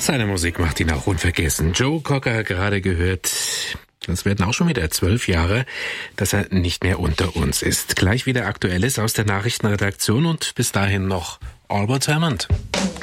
Seine Musik macht ihn auch unvergessen. Joe Cocker gerade gehört. Es werden auch schon wieder 12 Jahre, dass er nicht mehr unter uns ist. Gleich wieder Aktuelles aus der Nachrichtenredaktion und bis dahin noch Albert Hammond.